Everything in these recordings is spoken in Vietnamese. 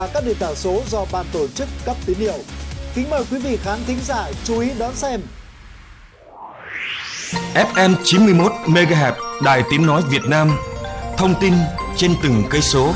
các nền tảng số do ban tổ chức cấp tín hiệu. Kính mời quý vị khán thính giả chú ý đón xem. FM 91 MHz Đài Tiếng nói Việt Nam. Thông tin trên từng cây số.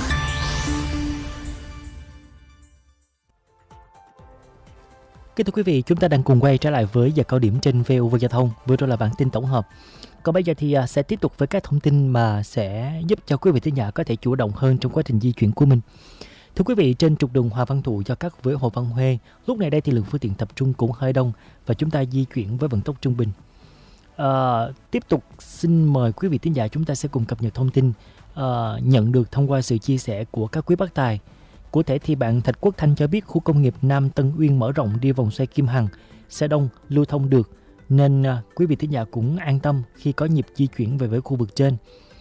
Kính thưa quý vị, chúng ta đang cùng quay trở lại với giờ cao điểm trên VOV Giao thông. Vừa rồi là bản tin tổng hợp. Còn bây giờ thì sẽ tiếp tục với các thông tin mà sẽ giúp cho quý vị thính giả có thể chủ động hơn trong quá trình di chuyển của mình. Thưa quý vị, trên trục đường Hòa Văn Thụ giao cắt với Hồ Văn Huê, lúc này đây thì lượng phương tiện tập trung cũng hơi đông và chúng ta di chuyển với vận tốc trung bình. Tiếp tục xin mời quý vị thính giả chúng ta sẽ cùng cập nhật thông tin nhận được thông qua sự chia sẻ của các quý bác tài. Cụ thể thì bạn Thạch Quốc Thanh cho biết khu công nghiệp Nam Tân Uyên mở rộng đi vòng xoay Kim Hằng, xe đông lưu thông được nên quý vị thính giả cũng an tâm khi có nhịp di chuyển về với khu vực trên.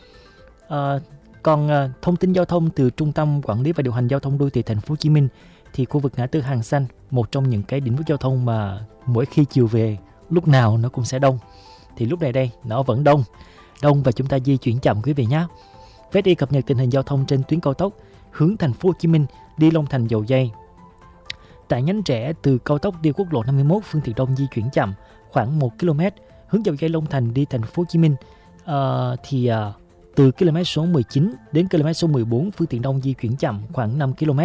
Còn thông tin giao thông từ Trung tâm Quản lý và Điều hành Giao thông Đô thị Thành phố Hồ Chí Minh thì khu vực ngã tư Hàng Xanh, một trong những cái điểm nút giao thông mà mỗi khi chiều về lúc nào nó cũng sẽ đông. Thì lúc này đây nó vẫn đông và chúng ta di chuyển chậm quý vị nhé. Vé đi cập nhật tình hình giao thông trên tuyến cao tốc hướng Thành phố Hồ Chí Minh đi Long Thành Dầu Giây. Tại nhánh rẽ từ cao tốc đi quốc lộ 51, phương tiện đông di chuyển chậm khoảng 1 km. Hướng Dầu Giây Long Thành đi Thành phố Hồ Chí Minh từ km số 19 đến km số 14, phương tiện đông di chuyển chậm khoảng 5 km.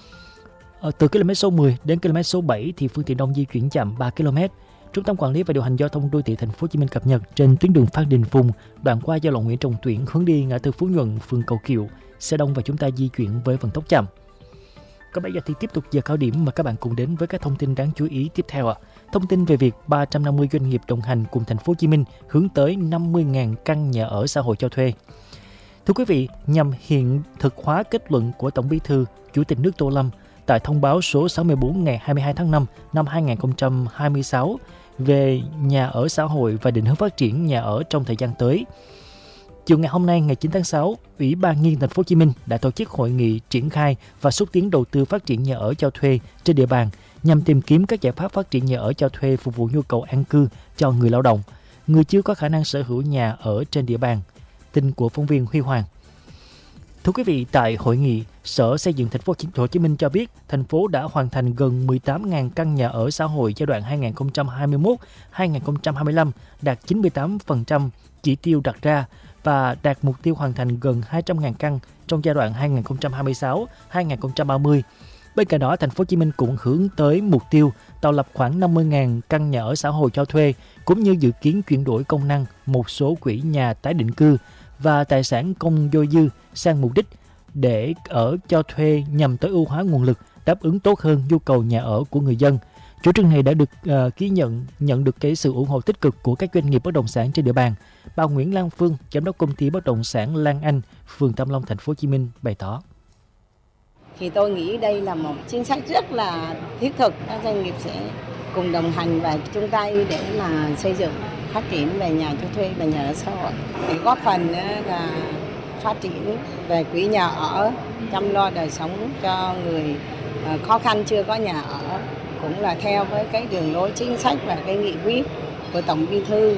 Từ km số 10 đến km số 7 thì phương tiện đông di chuyển chậm 3 km. Trung tâm Quản lý và Điều hành Giao thông Đô thị Thành phố Hồ Chí Minh cập nhật trên tuyến đường Phan Đình Phùng, đoạn qua giao lộ Nguyễn Trọng Tuyển hướng đi ngã tư Phú Nhuận, phường Cầu Kiệu, xe đông và chúng ta di chuyển với vận tốc chậm. Còn bây giờ thì tiếp tục giờ cao điểm mà các bạn cùng đến với các thông tin đáng chú ý tiếp theo ạ. Thông tin về việc 350 doanh nghiệp đồng hành cùng Thành phố Hồ Chí Minh hướng tới 50.000 căn nhà ở xã hội cho thuê. Thưa quý vị, nhằm hiện thực hóa kết luận của Tổng Bí thư, Chủ tịch nước Tô Lâm tại thông báo số 64 ngày 22 tháng 5 năm 2026 về nhà ở xã hội và định hướng phát triển nhà ở trong thời gian tới. Chiều ngày hôm nay, ngày 9 tháng 6, Ủy ban Nhân dân Thành phố Hồ Chí Minh đã tổ chức hội nghị triển khai và xúc tiến đầu tư phát triển nhà ở cho thuê trên địa bàn nhằm tìm kiếm các giải pháp phát triển nhà ở cho thuê phục vụ nhu cầu an cư cho người lao động, người chưa có khả năng sở hữu nhà ở trên địa bàn. Tin của phóng viên Huy Hoàng. Thưa quý vị, tại hội nghị, Sở Xây dựng Thành phố Hồ Chí Minh cho biết thành phố đã hoàn thành gần 18.000 căn nhà ở xã hội giai đoạn 2021-2025, đạt 98% chỉ tiêu đặt ra và đạt mục tiêu hoàn thành gần 200.000 căn trong giai đoạn 2026-2030. Bên cạnh đó, Thành phố Hồ Chí Minh cũng hướng tới mục tiêu tạo lập khoảng 50.000 căn nhà ở xã hội cho thuê, cũng như dự kiến chuyển đổi công năng một số quỹ nhà tái định cư và tài sản công dôi dư sang mục đích để ở cho thuê nhằm tối ưu hóa nguồn lực, đáp ứng tốt hơn nhu cầu nhà ở của người dân. Chủ trương này đã được nhận được cái sự ủng hộ tích cực của các doanh nghiệp bất động sản trên địa bàn. Bà Nguyễn Lan Phương, giám đốc công ty bất động sản Lan Anh, phường Tam Long, Thành phố Hồ Chí Minh bày tỏ. Thì tôi nghĩ đây là một chính sách rất là thiết thực, các doanh nghiệp sẽ cùng đồng hành và chung tay để mà xây dựng, phát triển về nhà cho thuê và nhà ở xã hội, để góp phần là phát triển về quỹ nhà ở, chăm lo đời sống cho người khó khăn chưa có nhà ở, cũng là theo với cái đường lối chính sách và cái nghị quyết của Tổng Bí thư.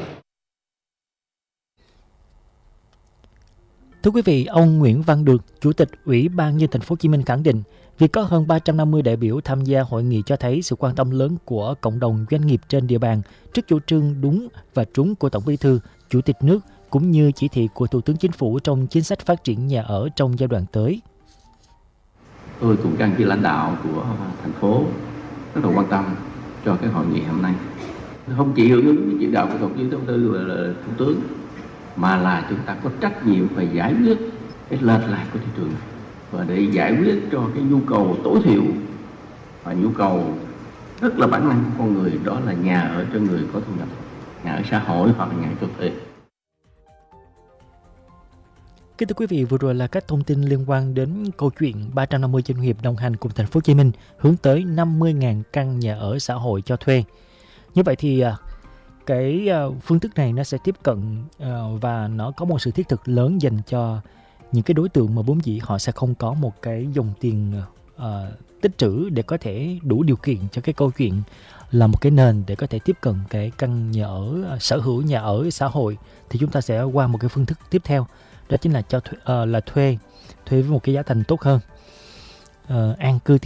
Thưa quý vị, ông Nguyễn Văn Được, Chủ tịch Ủy ban Nhân dân Thành phố Hồ Chí Minh khẳng định, việc có hơn 350 đại biểu tham gia hội nghị cho thấy sự quan tâm lớn của cộng đồng doanh nghiệp trên địa bàn trước chủ trương đúng và trúng của Tổng Bí thư, Chủ tịch nước cũng như chỉ thị của Thủ tướng Chính phủ trong chính sách phát triển nhà ở trong giai đoạn tới. Tôi cùng các lãnh đạo của thành phố rất là quan tâm cho cái hội nghị hôm nay. Không chỉ hưởng ứng chỉ đạo của Tổng Bí thư là Thủ tướng, mà là chúng ta có trách nhiệm phải giải quyết cái lệch lạc của thị trường này, và để giải quyết cho cái nhu cầu tối thiểu và nhu cầu rất là bản năng của con người, đó là nhà ở cho người có thu nhập, nhà ở xã hội hoặc là nhà cho thuê. Kính thưa quý vị, vừa rồi là các thông tin liên quan đến câu chuyện 350 doanh nghiệp đồng hành cùng Thành phố Hồ Chí Minh hướng tới 50.000 căn nhà ở xã hội cho thuê. Như vậy thì cái phương thức này nó sẽ tiếp cận và nó có một sự thiết thực lớn dành cho những cái đối tượng mà vốn dĩ họ sẽ không có một cái dòng tiền tích trữ để có thể đủ điều kiện cho cái câu chuyện là một cái nền để có thể tiếp cận cái căn nhà ở, sở hữu nhà ở xã hội, thì chúng ta sẽ qua một cái phương thức tiếp theo, đó chính là cho thuê với một cái giá thành tốt hơn. an cư